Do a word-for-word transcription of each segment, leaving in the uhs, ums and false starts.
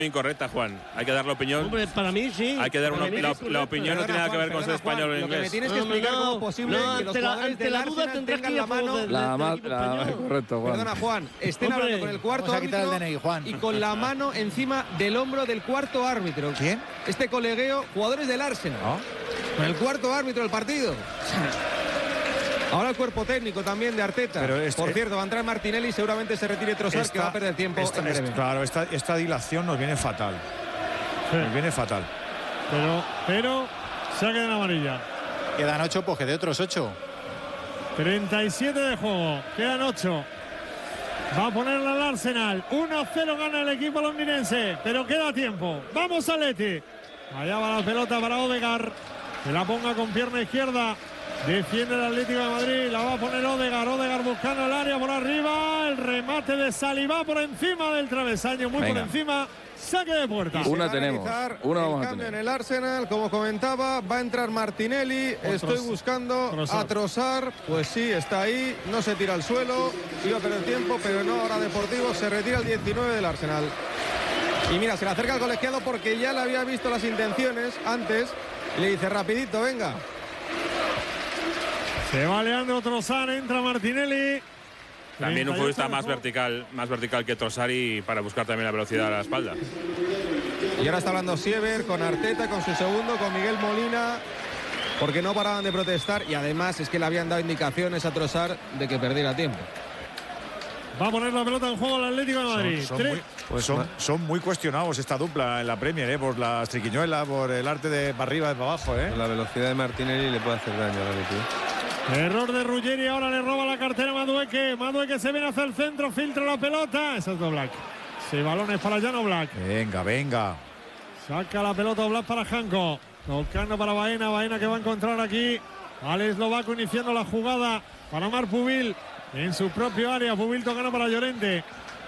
Incorrecta, Juan. Hay que dar la opinión. Hombre, para mí sí. Hay que dar una, la, la opinión. No tiene nada que ver con ser español o inglés. Lo que me tienes que explicar cómo es posible no, que los ante la, jugadores ante del la duda Arsenal tendrás que tengan ir la a favor mano. del, La del más, equipo la, español. correcto, Juan. Perdona, Juan. Estén Hombre, hablando con el cuarto vamos a quitar árbitro el D N I, Juan. y con la mano encima del hombro del cuarto árbitro. ¿Quién? Este colegueo, jugadores del Arsenal. ¿No? Con el cuarto árbitro del partido. Ahora el cuerpo técnico también de Arteta. Pero este, Por cierto, va a entrar Martinelli y seguramente se retire Trossard, esta, que va a perder tiempo esta, en breve. esta, claro, esta, esta dilación nos viene fatal. Sí. Nos viene fatal. Pero, pero, saque en amarilla. Quedan ocho, pues que de otros ocho. treinta y siete de juego, quedan ocho. Va a ponerla al Arsenal. uno a cero gana el equipo londinense, pero queda tiempo. Vamos a Leti. Allá va la pelota para Odegaard. Que la ponga con pierna izquierda. Defiende el Atlético de Madrid. La va a poner Odegaard. Odegaard buscando el área por arriba. El remate de Saliba por encima del travesaño. Muy Venga. por encima. Saque de puerta. Una tenemos. Una vamos a cambio tener. en el Arsenal, como comentaba, va a entrar Martinelli. Otros- Estoy buscando Trossard. a Trossard. Pues sí, está ahí. No se tira al suelo. Iba a perder tiempo, pero no. Ahora Deportivo se retira el diecinueve del Arsenal. Y mira, se le acerca al colegiado porque ya le había visto las intenciones antes. Y le dice, rapidito, venga. Se va Leandro Trossard. Entra Martinelli. También un treinta y ocho futbolista de más juego. vertical, más vertical que Trossard y para buscar también la velocidad a la espalda. Y ahora está hablando Siever con Arteta, con su segundo, con Miguel Molina, porque no paraban de protestar y además es que le habían dado indicaciones a Trossard de que perdiera tiempo. Va a poner la pelota en juego el Atlético de Madrid. Son, son Tres- muy, pues son, son muy cuestionados esta dupla en la Premier, ¿eh? Por las triquiñuelas, por el arte de para arriba y para abajo, ¿eh? La velocidad de Martinelli le puede hacer daño a la Leti. Error de Ruggeri, ahora le roba la cartera a Madueque. Madueque se viene hacia el centro, filtra la pelota. Eso es Oblak. Sí, balones para Jan Oblak. Venga, venga. Saca la pelota Oblak para Janko. Tocando para Baena. Baena que va a encontrar aquí al eslovaco iniciando la jugada para Mar Pubil en su propio área. Pubil tocando para Llorente.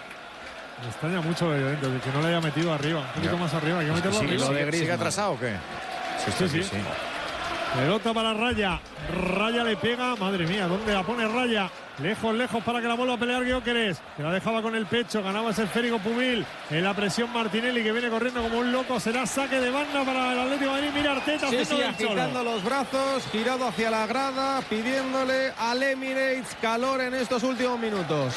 Me extraña mucho de Llorente que no le haya metido arriba. Un poquito Ya. más arriba. Hay que meterlo ¿Sigue, arriba. lo de sigue- Griezmann. sigue atrasado o qué? Sí, sí. Pelota para Raya. Raya le pega. Madre mía, ¿dónde la pone Raya? Lejos, lejos para que la vuelva a pelear Gyökeres. Que la dejaba con el pecho. Ganaba ese esférico Pubil. En la presión Martinelli que viene corriendo como un loco. Será saque de banda para el Atlético de Madrid. Mira Arteta Sí, haciendo sí, del cholo. agitando los brazos, girado hacia la grada, pidiéndole al Emirates calor en estos últimos minutos.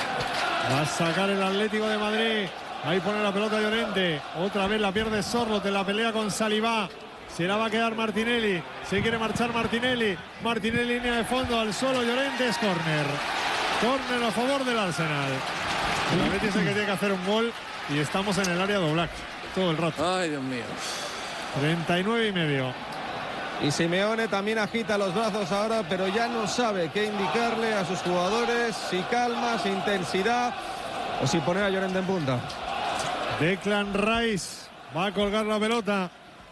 Va a sacar el Atlético de Madrid. Ahí pone la pelota Llorente. Otra vez la pierde Sorloth en la pelea con Saliba. Se la va a quedar Martinelli. Se quiere marchar Martinelli. Martinelli línea de fondo al suelo. Llorente es córner. Córner a favor del Arsenal. El Betis es el que tiene que hacer un gol y estamos en el área de Oblak todo el rato. Ay, Dios mío. treinta y nueve y medio. Y Simeone también agita los brazos ahora, pero ya no sabe qué indicarle a sus jugadores, si calma, si intensidad o si poner a Llorente en punta. Declan Rice va a colgar la pelota.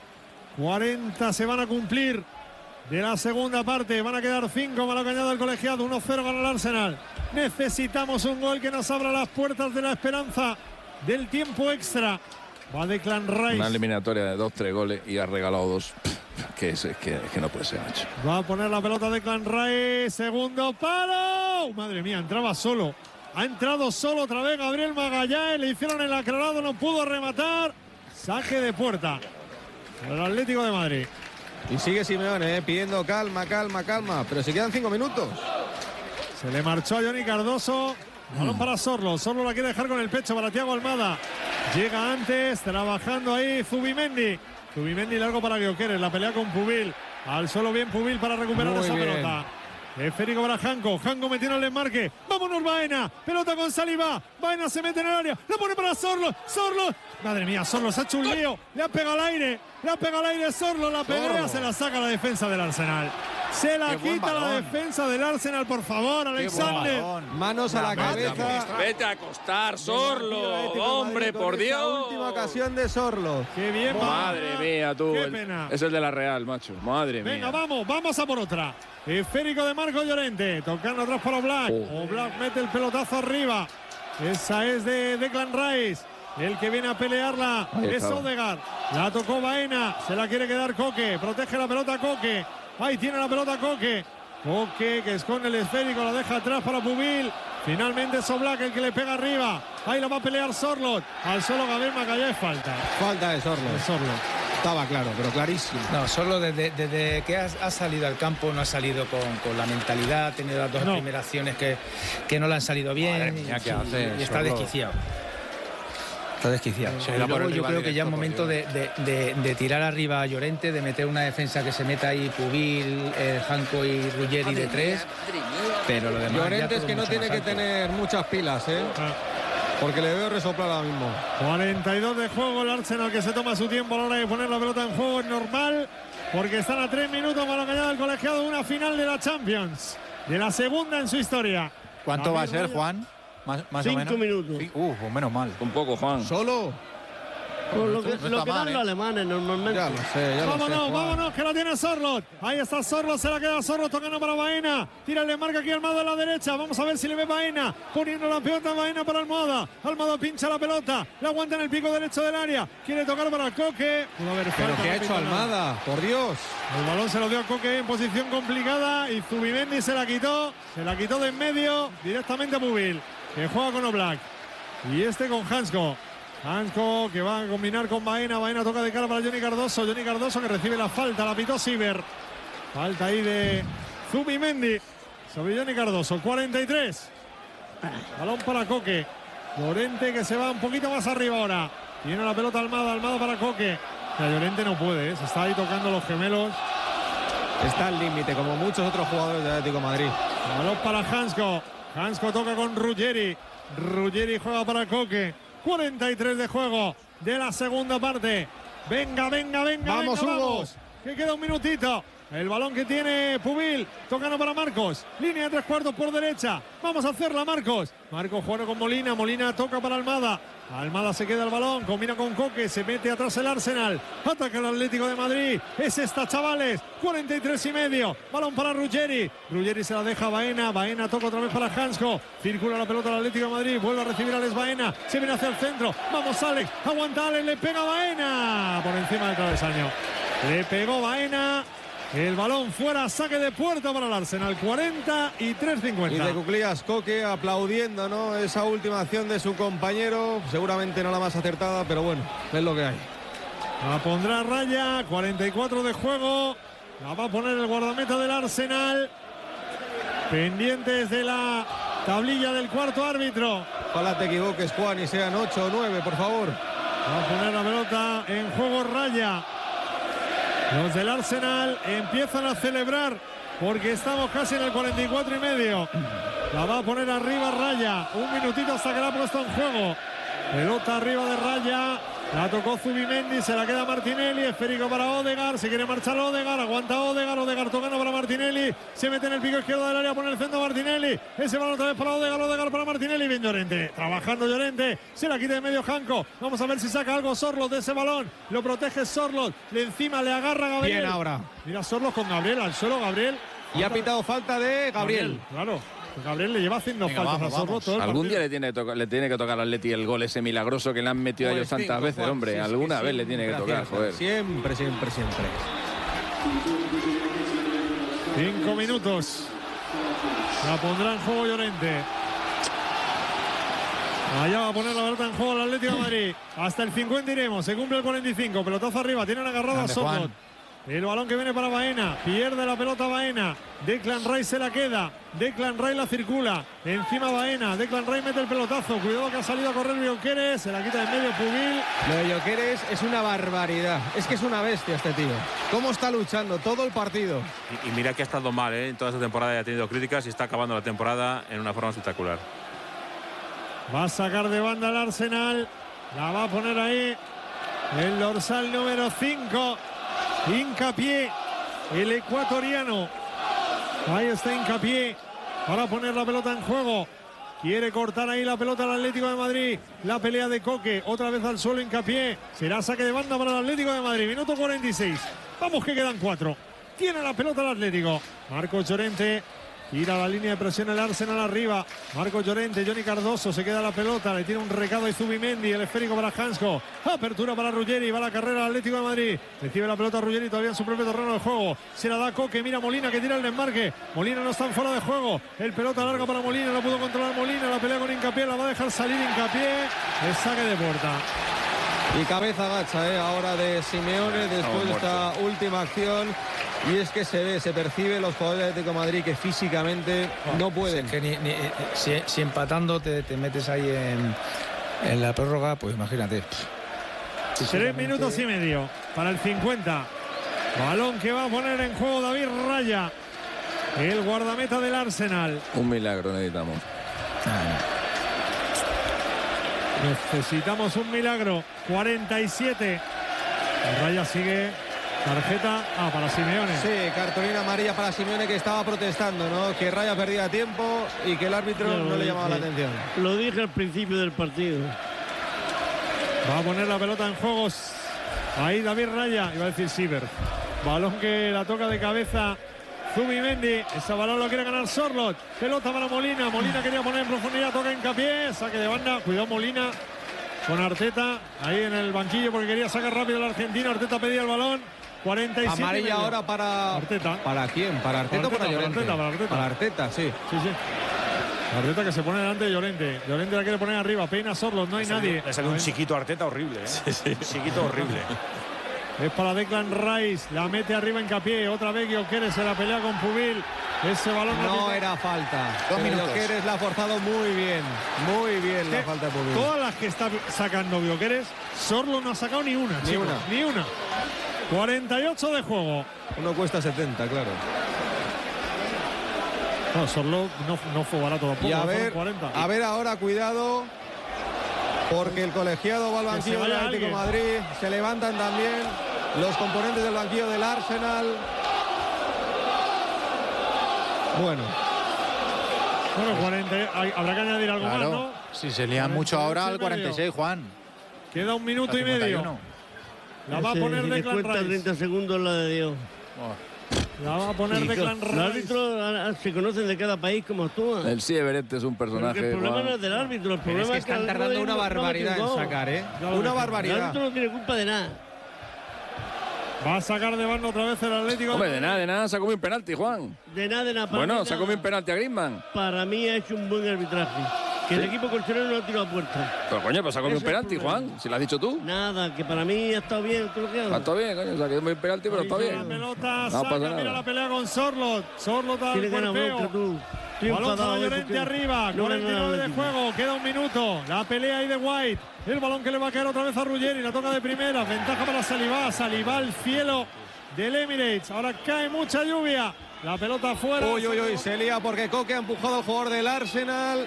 cuarenta se van a cumplir de la segunda parte. Van a quedar cinco para la cañada del colegiado. uno cero gana el Arsenal. Necesitamos un gol que nos abra las puertas de la esperanza del tiempo extra. Va Declan Rice. Una eliminatoria de dos, tres goles y ha regalado dos. Que es, es que, es que no puede ser, macho. Va a poner la pelota Declan Rice. Segundo palo. Madre mía, entraba solo. Ha entrado solo otra vez Gabriel Magallanes. Le hicieron el aclarado, no pudo rematar. Saque de puerta el Atlético de Madrid. Y sigue Simeone eh, pidiendo calma, calma, calma, pero se quedan cinco minutos. Se le marchó a Johnny Cardoso. Balón para Sorloth. Sorloth la quiere dejar con el pecho para Thiago Almada. Llega antes, trabajando ahí Zubimendi. Zubimendi largo para Gyökeres. La pelea con Pubil. Al suelo bien Pubil para recuperar Muy esa bien. pelota. Esférico para Janko. Janko metiendo el desmarque. Vámonos Baena. Pelota con Saliba. Baena se mete en el área. La pone para Sorloth. Sorloth. Madre mía, Sorloth se ha hecho un lío. Le ha pegado al aire. Le ha pegado al aire Sorloth. La pelea se la saca la defensa del Arsenal. Se la Qué buen quita la balón. defensa del Arsenal, por favor, Alexander. Manos a la cabeza. Vete a acostar, Atlético de Madrid con esa última ocasión de Sorloth. Qué bien va. Madre mía, tú. Qué el- pena. Es el de la Real, macho. Madre Venga, mía. vamos, vamos a por otra. Esférico de Marco Llorente. Tocando atrás para Oblak. Oh. Oblak mete el pelotazo arriba. Esa es de Declan Rice. El que viene a pelearla Ahí es estaba. Odegaard. La tocó Baena. Se la quiere quedar Coque. Protege la pelota Coque. Ahí tiene la pelota Coque. Coque que esconde el esférico. La deja atrás para Pubil. Finalmente es Oblak el que le pega arriba. Ahí la va a pelear Sorloth. Al suelo Gabriel Macaya es falta. Falta de Sorloth. De Sorloth. Estaba claro, pero clarísimo. No, solo desde, desde que ha, ha salido al campo no ha salido con, con la mentalidad, ha tenido las dos No. primeras acciones que, que no le han salido bien. Madre mía, ¿qué y, hace, y está Sorloth? desquiciado. Está desquiciado. Se Y irá por luego el yo rival creo que ya es directo, momento de, de, de, de tirar arriba a Llorente, de meter una defensa que se meta ahí Pubil, eh, Janko y Ruggeri de tres. Pero lo demás ya Llorente es todo que no mucho tiene más que alto. tener muchas pilas, ¿eh? Ah. Porque le veo resoplar ahora mismo. cuarenta y dos de juego, el Arsenal que se toma su tiempo a la hora de poner la pelota en juego, es normal, porque están a tres minutos para la cañada del colegiado de una final de la Champions, de la segunda en su historia. ¿Cuánto va a Gabriel ser, Raya. Juan? Más, más Cinco o menos. minutos. Sí, uh, pues menos mal. Un poco, Juan. ¿Solo? Con lo no que, está lo que mal, dan ¿eh? los alemanes normalmente. Ya lo sé, ya lo sé. Vámonos, Juan. vámonos, que la tiene Sorloth. Ahí está Sorloth, se la queda Sorloth tocando para Baena. Tírale marca aquí Almada a la derecha. Vamos a ver si le ve Baena. Poniendo la pelota a Baena para Almada. Almada pincha la pelota. La aguanta en el pico derecho del área. Quiere tocar para Coque. Pudo haber Pero falta, ¿qué ha no hecho pita nada. Almada? Por Dios. El balón se lo dio a Coque en posición complicada y Zubimendi se la quitó. Se la quitó de en medio directamente a Pubil, que juega con Oblak. Y este con Hansko. Hansko que va a combinar con Baena. Baena toca de cara para Johnny Cardoso. Johnny Cardoso que recibe la falta. La pitó Siver. Falta ahí de Zubimendi sobre Johnny Cardoso. cuarenta y tres. Balón para Coque. Llorente que se va un poquito más arriba ahora. Tiene la pelota Almada. Almada para Coque. La Llorente no puede, ¿eh? Se está ahí tocando los gemelos. Está al límite, como muchos otros jugadores del Atlético de Madrid. Balón para Hansko. Hansko toca con Ruggeri. Ruggeri juega para Coque. cuarenta y tres de juego de la segunda parte. Venga, venga, venga. Vamos, venga, Hugo. vamos. Que queda un minutito. El balón que tiene Pubil. Tocando para Marcos. Línea de tres cuartos por derecha. Vamos a hacerla, Marcos. Marcos juega con Molina. Molina toca para Almada. Almada se queda el balón, combina con Coque, se mete atrás el Arsenal, ataca el Atlético de Madrid, es esta, chavales, cuarenta y tres y medio, balón para Ruggeri, Ruggeri se la deja a Baena, Baena toca otra vez para Hansko, circula la pelota al Atlético de Madrid, vuelve a recibir a Alex Baena, se viene hacia el centro, vamos Alex, aguanta Alex, le pega Baena, por encima del travesaño, le pegó Baena. El balón fuera, saque de puerta para el Arsenal, cuarenta y tres Y cincuenta. de Cuclillas Coque aplaudiendo, ¿no? Esa última acción de su compañero. Seguramente no la más acertada, pero bueno, es lo que hay. La pondrá Raya, cuarenta y cuatro de juego. La va a poner el guardameta del Arsenal. Pendientes de la tablilla del cuarto árbitro. Ojalá te equivoques, Juan, y sean ocho o nueve, por favor. Va a poner la pelota en juego Raya. Los del Arsenal empiezan a celebrar porque estamos casi en el cuarenta y cuatro y medio. La va a poner arriba Raya. Un minutito hasta que la ha puesto en juego. Pelota arriba de Raya. La tocó Zubimendi, se la queda Martinelli, esférico para Odegaard, se quiere marchar Odegaard, aguanta Odegaard, Odegaard tocando para Martinelli, se mete en el pico izquierdo del área, pone el centro Martinelli, ese balón otra vez para Odegaard, Odegaard para Martinelli, bien Llorente, trabajando Llorente, se la quita de medio Janko, vamos a ver si saca algo Sorloth de ese balón, lo protege Sorloth, le encima le agarra Gabriel. Bien ahora. Mira Sorloth con Gabriel, al suelo Gabriel. Y ha pitado falta de Gabriel. Claro. Gabriel le lleva haciendo Venga, faltas vamos, a Sorloth vamos. todo el Algún partido. día le tiene, que tocar, le tiene que tocar al Atleti el gol ese milagroso que le han metido a ellos Pues tantas cinco, veces, Juan. hombre. Sí, sí, Alguna que vez le tiene que siempre tocar, acierta. joder. Siempre, siempre, siempre. Cinco minutos. La pondrá en juego Llorente. Allá va a poner la pelota en juego el Atlético de Madrid. Hasta el cincuenta iremos. Se cumple el cuarenta y cinco. Pelotazo arriba. Tienen agarrado a Grande, Sorloth. Juan. El balón que viene para Baena. Pierde la pelota Baena. Declan Rice se la queda. Declan Rice la circula. Encima Baena. Declan Rice mete el pelotazo. Cuidado que ha salido a correr Bionqueres. Se la quita en medio Pubil. Lo de Lloqueres es una barbaridad. Es que es una bestia este tío. ¿Cómo está luchando todo el partido? Y, y mira que ha estado mal, ¿eh? En toda esta temporada ya ha tenido críticas y está acabando la temporada en una forma espectacular. Va a sacar de banda el Arsenal. La va a poner ahí el dorsal número cinco. Hincapié, el ecuatoriano. Ahí está Hincapié para poner la pelota en juego. Quiere cortar ahí la pelota al Atlético de Madrid. La pelea de Coque, otra vez al suelo Hincapié. Será saque de banda para el Atlético de Madrid. Minuto cuarenta y seis. Vamos que quedan cuatro. Tiene la pelota el Atlético. Marcos Llorente Ir a la línea de presión el Arsenal arriba. Marcos Llorente, Johnny Cardoso, se queda la pelota, le tiene un recado a Zubimendi, el esférico para Hansko. Apertura para Ruggeri, va la carrera al Atlético de Madrid. Recibe la pelota Ruggeri todavía en su propio terreno de juego. Se la da Coque, mira Molina que tira el desmarque. Molina no está en fuera de juego. El pelota larga para Molina, no pudo controlar Molina. La pelea con Hincapié, la va a dejar salir Hincapié. El saque de puerta. Y cabeza gacha, ¿eh? Ahora de Simeone después de esta última acción. Y es que se ve, se percibe los jugadores del Atlético de Madrid que físicamente no pueden. Es que ni, ni, si, si empatando te, te metes ahí en, en la prórroga, pues imagínate. Tres minutos y medio para el cincuenta. Balón que va a poner en juego David Raya, el guardameta del Arsenal. Un milagro necesitamos. Necesitamos un milagro. cuarenta y siete. Raya sigue. Tarjeta ah, para Simeone. Sí, cartulina amarilla para Simeone, que estaba protestando, ¿no? Que Raya perdía tiempo y que el árbitro no, no le llamaba la atención. Lo dije al principio del partido. Va a poner la pelota en juegos. Ahí David Raya, iba a decir Siever. Balón que la toca de cabeza Zubimendi. Ese balón lo quiere ganar Sorloth. Pelota para Molina. Molina quería poner en profundidad, toca Hincapié. Saque de banda. Cuidado Molina con Arteta ahí en el banquillo porque quería sacar rápido el argentino. Arteta pedía el balón. cuarenta y siete. Amarilla ahora para Arteta. ¿Para quién? ¿Para Arteta o para Llorente? Para Arteta, para Arteta. Para Arteta, sí. Sí, sí. Arteta que se pone delante de Llorente. Llorente la quiere poner arriba. Peina Sorloth, no hay le nadie. Le sale un chiquito Arteta horrible, ¿eh? Sí, sí. Un chiquito horrible. Es para Declan Rice. La mete arriba en Hincapié. Otra vez Gyökeres se la pelea con Pubil. Ese balón no, no era falta. Dos minutos. Gyökeres la ha forzado muy bien. Muy bien la falta de Pubil. Todas las que está sacando Gyökeres, Sorloth no ha sacado ni una. Ni chicos, una. Ni una. cuarenta y ocho de juego. Uno cuesta setenta, claro. No, Sorloth no, no fue barato tampoco. Y a ver, cuarenta. a ver ahora, cuidado, porque el colegiado va al banquillo del Atlético de Madrid. Se levantan también los componentes del banquillo del Arsenal. Bueno. Bueno, cuarenta, hay, habrá que añadir algo Claro, más, ¿no? si se lían mucho ahora al cuarenta y seis, Juan. Queda un minuto y medio. La va a poner si Declan cuenta Rice. treinta segundos la de Dios. La va a poner Sí, Declan los Rice. árbitros se conocen de cada país como actúan. El Sieveret es un Pero personaje. que el problema Juan. no es del árbitro, el Pero problema es que es que están el tardando árbitro una no barbaridad en equivocó. sacar, ¿eh? Ya lo Una ves. El barbaridad. árbitro no tiene culpa de nada. Va a sacar de banda otra vez el Atlético. Hombre, de nada, de nada, se ha comido un penalti, Juan. De nada, de nada. Para Bueno, mí se ha nada. comido un penalti a Griezmann. Para mí ha hecho un buen arbitraje. Que el Sí. equipo colchonero no ha tirado a puerta. Pero coño, pues se ha comido un Ese es el penalti, problema. Juan. Si lo has dicho tú. Nada, que para mí ha estado bien. ¿Tú lo que Está todo bien, coño. O sea, que es muy penalti, pero está La bien. pelota, No saca, pasa mira nada. la pelea con Sorloth. Sorloth al Tienes ganas golpeo. bronca tú. Estoy Balón enfadado para hoy Llorente porque arriba, no cuarenta y nueve gana de el Atlético. juego, queda un minuto. La pelea ahí de White. El balón que le va a caer otra vez a Ruggeri, la toca de primera. Ventaja para Saliba. Saliba al cielo del Emirates. Ahora cae mucha lluvia. La pelota afuera. Uy, uy, uy, se lía porque Coque ha empujado al jugador del Arsenal.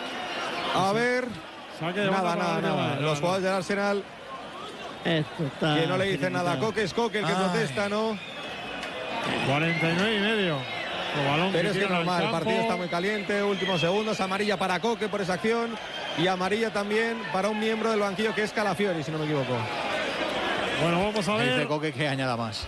A ver. Saque de Nada, banda nada, para la nada. Real. Los jugadores del Arsenal Esto está. que no le dicen nada a finiquitado. Coque, es Coque el que Ay. protesta, ¿no? cuarenta y nueve y medio. El balón Pero es que tira al normal, el campo. partido está muy caliente, últimos segundos, amarilla para Coque por esa acción y amarilla también para un miembro del banquillo que es Calafiori, si no me equivoco. Bueno, vamos a Me dice ver. Coque que añada más.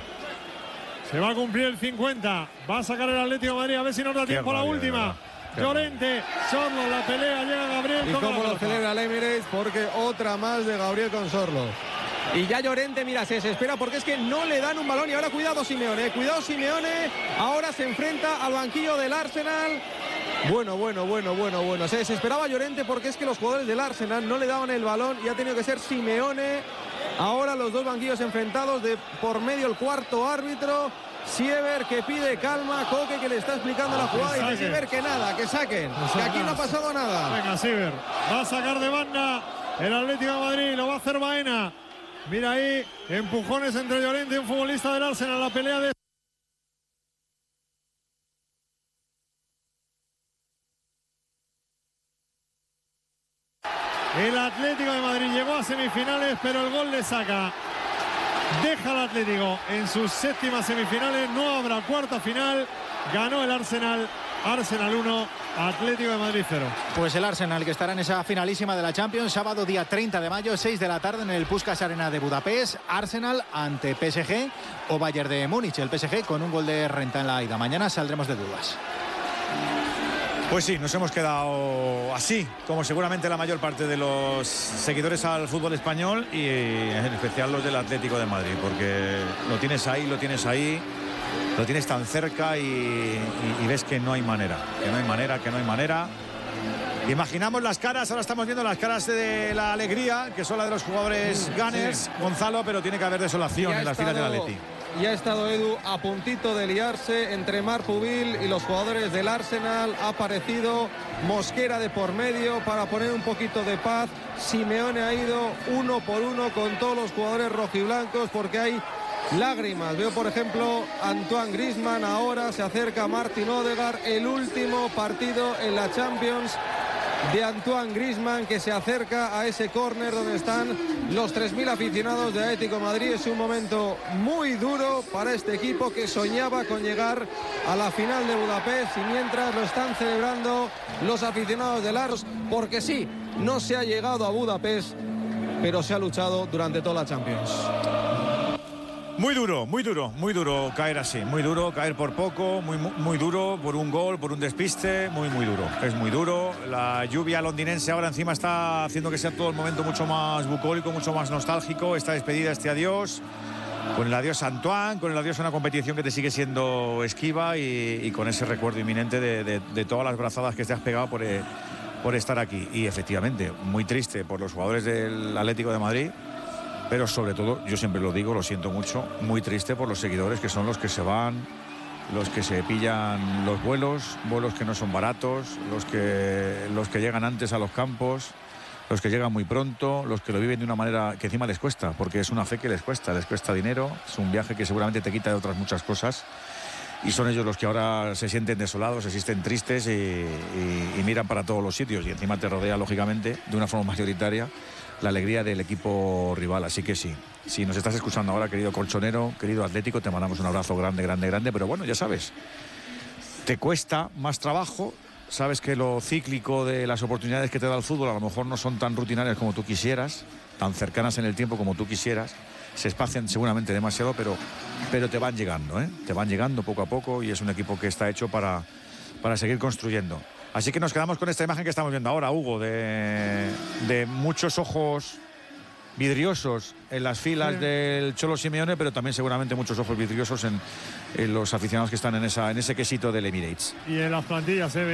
Se va a cumplir el cincuenta. Va a sacar el Atlético de Madrid. A ver si nos da Qué tiempo a la rabia, de última. verdad. Qué Llorente, Sorloth, la pelea. Llega Gabriel. ¿Y toca cómo la lo pelota. celebra el Emirates? Porque otra más de Gabriel con Sorloth. Y ya Llorente, mira, se desespera porque es que no le dan un balón. Y ahora cuidado Simeone, cuidado Simeone. Ahora se enfrenta al banquillo del Arsenal. Bueno, bueno, bueno, bueno, bueno. Se desesperaba Llorente porque es que los jugadores del Arsenal no le daban el balón y ha tenido que ser Simeone. Ahora los dos banquillos enfrentados, de por medio el cuarto árbitro. Siever que pide calma, Coque que le está explicando la jugada y dice saque. Siever que nada, que saquen, que aquí no ha pasado nada. Venga, Siever. Va a sacar de banda el Atlético de Madrid. Lo va a hacer Baena. Mira ahí, empujones entre Llorente y un futbolista del Arsenal. La pelea de... El Atlético de Madrid llegó a semifinales, pero el gol le saca. Deja al Atlético en sus séptimas semifinales. No habrá cuarta final. Ganó el Arsenal. Arsenal uno, Atlético de Madrid cero. Pues el Arsenal, que estará en esa finalísima de la Champions, sábado día treinta de mayo, seis de la tarde en el Puskás Arena de Budapest. Arsenal ante P S G o Bayern de Múnich. El P S G con un gol de renta en la ida. Mañana saldremos de dudas. Pues sí, nos hemos quedado así, como seguramente la mayor parte de los seguidores al fútbol español y en especial los del Atlético de Madrid, porque lo tienes ahí, lo tienes ahí, lo tienes tan cerca y, y, y ves que no hay manera, que no hay manera, que no hay manera. Imaginamos las caras, ahora estamos viendo las caras de la alegría, que son las de los jugadores Gunners, sí. Gonzalo, pero tiene que haber desolación en las filas del Atleti. Y ha estado Edu a puntito de liarse entre Marc Pubil y los jugadores del Arsenal. Ha aparecido Mosquera de por medio para poner un poquito de paz. Simeone ha ido uno por uno con todos los jugadores rojiblancos porque hay lágrimas. Veo por ejemplo Antoine Griezmann, ahora se acerca Martin Odegaard, el último partido en la Champions de Antoine Griezmann, que se acerca a ese córner donde están los tres mil aficionados de Atlético de Madrid. Es un momento muy duro para este equipo que soñaba con llegar a la final de Budapest, y mientras lo están celebrando los aficionados del Ars, porque sí, no se ha llegado a Budapest, pero se ha luchado durante toda la Champions. Muy duro, muy duro, muy duro caer así, muy duro, caer por poco, muy, muy duro, por un gol, por un despiste, muy, muy duro, es muy duro. La lluvia londinense ahora encima está haciendo que sea todo el momento mucho más bucólico, mucho más nostálgico, esta despedida, este adiós, con el adiós a Antoine, con el adiós a una competición que te sigue siendo esquiva y, y con ese recuerdo inminente de, de, de todas las brazadas que te has pegado por, eh, por estar aquí. Y efectivamente, muy triste por los jugadores del Atlético de Madrid, pero sobre todo, yo siempre lo digo, lo siento mucho, muy triste por los seguidores, que son los que se van, los que se pillan los vuelos, vuelos que no son baratos, los que, los que llegan antes a los campos, los que llegan muy pronto, los que lo viven de una manera que encima les cuesta, porque es una fe que les cuesta, les cuesta dinero, es un viaje que seguramente te quita de otras muchas cosas, y son ellos los que ahora se sienten desolados, se sienten tristes y, y, y miran para todos los sitios, y encima te rodea, lógicamente, de una forma mayoritaria, la alegría del equipo rival. Así que sí, si nos estás escuchando ahora, querido colchonero, querido Atlético, te mandamos un abrazo grande, grande, grande, pero bueno, ya sabes, te cuesta más trabajo, sabes que lo cíclico de las oportunidades que te da el fútbol a lo mejor no son tan rutinarias como tú quisieras, tan cercanas en el tiempo como tú quisieras, se espacian seguramente demasiado, pero, pero te van llegando, ¿eh? Te van llegando poco a poco, y es un equipo que está hecho para, para seguir construyendo. Así que nos quedamos con esta imagen que estamos viendo ahora, Hugo, de, de muchos ojos vidriosos en las filas sí. del Cholo Simeone, pero también seguramente muchos ojos vidriosos en, en los aficionados que están en, esa, en ese quesito del Emirates. Y en las plantillas se ve